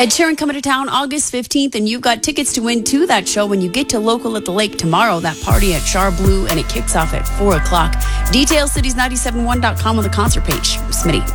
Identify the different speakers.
Speaker 1: Ed Sheeran coming to town August 15th, and you've got tickets to win to that show when you get to Local at the Lake tomorrow. That party at Char Blue, and it kicks off at 4 o'clock. Details, cities971.com on the concert page. Smitty.